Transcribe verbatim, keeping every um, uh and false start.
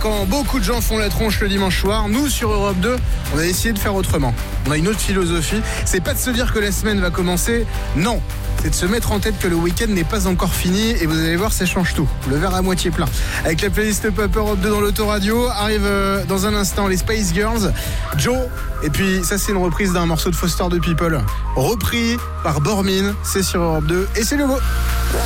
Quand beaucoup de gens font la tronche le dimanche soir, nous sur Europe deux, on a essayé de faire autrement. On a une autre philosophie, c'est pas de se dire que la semaine va commencer, non, c'est de se mettre en tête que le week-end n'est pas encore fini et vous allez voir, ça change tout. Le verre à moitié plein. Avec la playlist Pop Europe deux dans l'autoradio, arrive euh, dans un instant les Spice Girls, Joe, et puis ça c'est une reprise d'un morceau de Foster the People, repris par Bormin, c'est sur Europe deux et c'est nouveau.